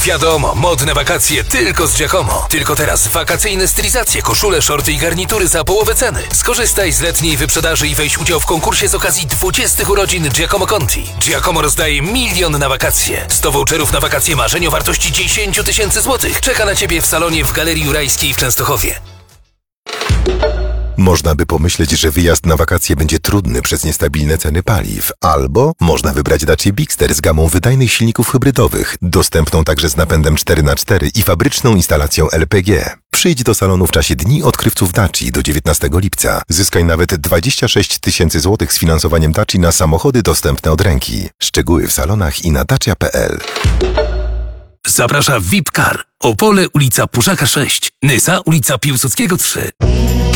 Wiadomo, modne wakacje tylko z Giacomo. Tylko teraz wakacyjne stylizacje, koszule, szorty i garnitury za połowę ceny. Skorzystaj z letniej wyprzedaży i weź udział w konkursie z okazji 20 urodzin Giacomo Conti. Giacomo rozdaje 1 milion na wakacje. 100 voucherów na wakacje marzeń o wartości 10 000 złotych. Czeka na Ciebie w salonie w Galerii Jurajskiej w Częstochowie. Można by pomyśleć, że wyjazd na wakacje będzie trudny przez niestabilne ceny paliw. Albo można wybrać Dacia Bigster z gamą wydajnych silników hybrydowych, dostępną także z napędem 4x4 i fabryczną instalacją LPG. Przyjdź do salonu w czasie Dni Odkrywców Daci do 19 lipca. Zyskaj nawet 26 000 złotych z finansowaniem Daci na samochody dostępne od ręki. Szczegóły w salonach i na dacia.pl. Zaprasza VIP Car. Opole, ulica Puszaka 6. Nysa, ulica Piłsudskiego 3.